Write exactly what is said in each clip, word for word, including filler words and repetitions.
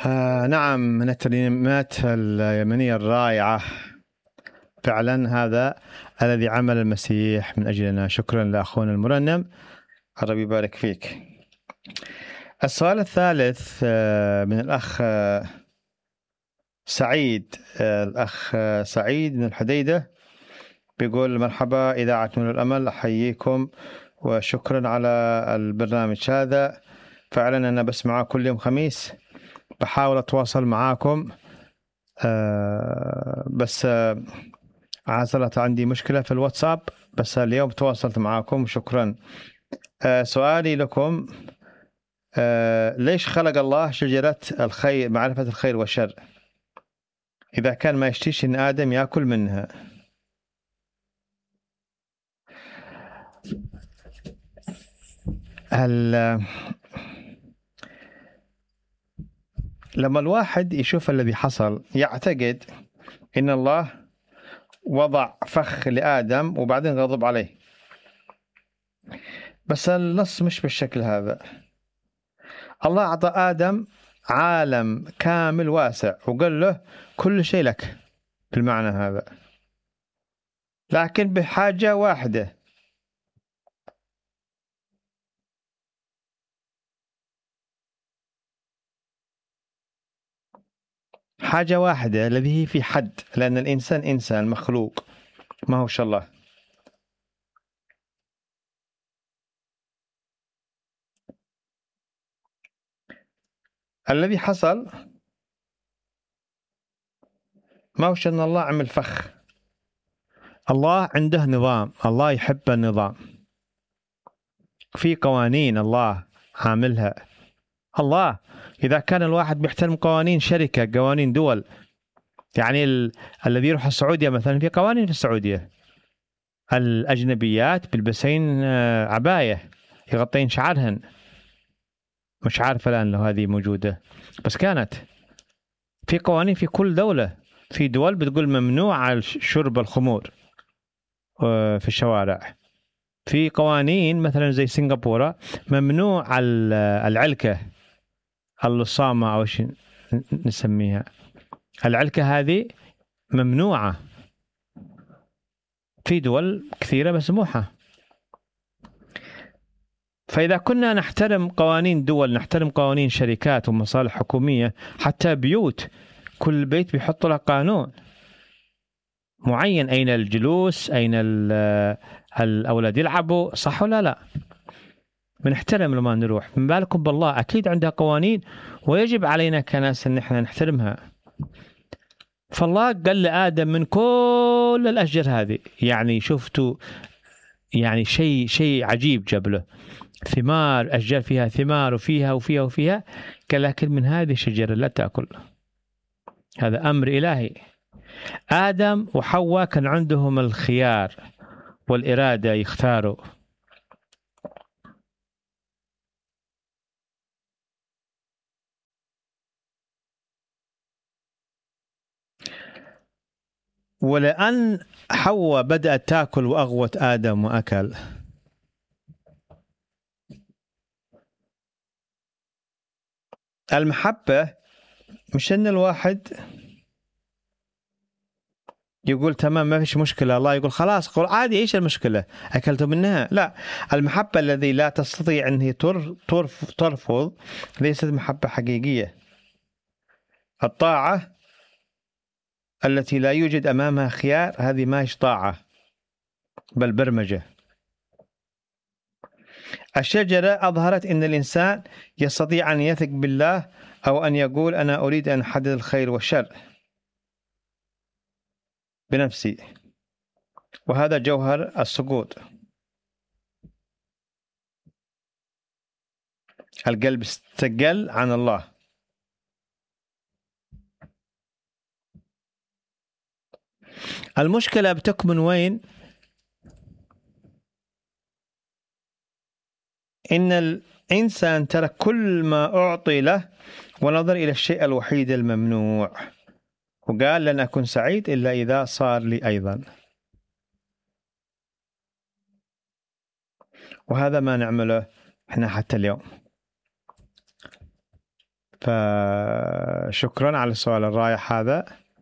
آه نعم، من الترنيمات اليمنية الرائعة فعلا هذا الذي عمل المسيح من أجلنا. شكرا لأخونا المرنم، ربي يبارك فيك. السؤال الثالث آه من الأخ آه سعيد آه الأخ آه سعيد من الحديدة، بيقول: مرحبا إذاعة نور الأمل، أحييكم وشكرا على البرنامج هذا. فعلا أنا بسمعه كل يوم خميس، بحاول أتواصل معاكم آه بس آه حصلت عندي مشكلة في الواتساب، بس اليوم تواصلت معاكم، شكرا. آه سؤالي لكم: آه ليش خلق الله شجرة الخير، معرفة الخير والشر، إذا كان ما يشتيش إن آدم يأكل منها؟ هل لما الواحد يشوف الذي حصل يعتقد إن الله وضع فخ لآدم وبعدين غضب عليه، بس النص مش بالشكل هذا. الله أعطى آدم عالم كامل واسع وقال له كل شيء لك بالمعنى هذا، لكن بحاجة واحدة: حاجة واحدة الذي هي في حد، لأن الإنسان إنسان مخلوق ما هوش الله. الذي حصل ما هوش أن الله عمل فخ. الله عنده نظام، الله يحب النظام، في قوانين الله عاملها. الله إذا كان الواحد بيحترم قوانين شركة، قوانين دول، يعني ال... الذي يروح السعودية مثلا في قوانين في السعودية، الأجنبيات بيلبسين عباية يغطين شعرهن، مش عارف الآن لو هذه موجودة، بس كانت في قوانين في كل دولة. في دول بتقول ممنوع شرب الخمور في الشوارع، في قوانين مثلا زي سنغافورة ممنوع العلكة اللصامة أو شيء نسميها، العلكة هذه ممنوعة في دول كثيرة مسموحة. فإذا كنا نحترم قوانين دول، نحترم قوانين شركات ومصالح حكومية، حتى بيوت كل بيت بيحط له قانون معين، أين الجلوس، أين الأولاد يلعبوا، صح ولا لا؟ بنحترم لما نروح، من بالكم بالله أكيد عندها قوانين ويجب علينا كناس أن احنا نحترمها. فالله قال لآدم من كل الأشجار هذه، يعني شفتوا يعني شيء شيء عجيب، جاب له ثمار، أشجار فيها ثمار وفيها وفيها وفيها، قال لكن من هذه الشجرة لا تأكل. هذا أمر إلهي. آدم وحواء كان عندهم الخيار والإرادة يختاروا. ولأن حواء بدأت تأكل وأغوت آدم وأكل، المحبة مش أن الواحد يقول تمام ما فيش مشكلة، الله يقول خلاص قول عادي، إيش المشكلة أكلتوا منها؟ لا، المحبة الذي لا تستطيع أن هي ترفض ليست محبة حقيقية. الطاعة التي لا يوجد أمامها خيار هذه ما هي طاعة بل برمجة. الشجرة أظهرت أن الإنسان يستطيع أن يثق بالله أو أن يقول أنا أريد أن أحدد الخير والشر بنفسي، وهذا جوهر السقوط. القلب استقل عن الله. المشكلة بتكمن وين؟ إن الإنسان ترك كل ما أعطي له ونظر إلى الشيء الوحيد الممنوع، وقال لن أكون سعيد إلا إذا صار لي أيضا. وهذا ما نعمله إحنا حتى اليوم. فشكرا على السؤال الرائع هذا،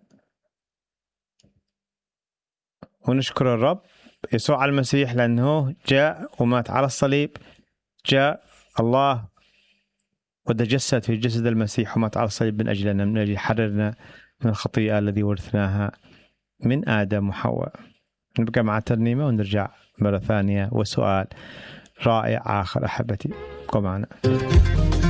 ونشكر الرب يسوع المسيح لأنه جاء ومات على الصليب. جاء الله وتجسد في جسد المسيح ومات على الصليب من أجلنا، من أجل يحررنا من الخطيئة الذي ورثناها من آدم وحواء. نبقى مع ترنيمة ونرجع مرة ثانية وسؤال رائع آخر. أحبتي، ابقوا معنا.